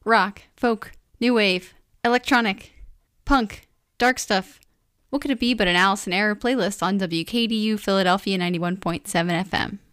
Rock, folk, new wave, electronic, punk, dark stuff. What could it be but an Allison Error playlist on WKDU Philadelphia 91.7 FM?